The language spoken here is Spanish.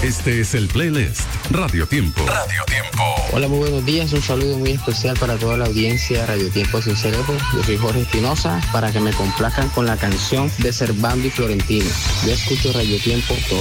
Este es el playlist Radio Tiempo. Radio Tiempo. Hola, muy buenos días. Un saludo muy especial para toda la audiencia de Radio Tiempo Sin Cerebro. Yo soy Jorge Espinosa, para que me complazcan con la canción de Servando y Florentino. Yo escucho Radio Tiempo todo.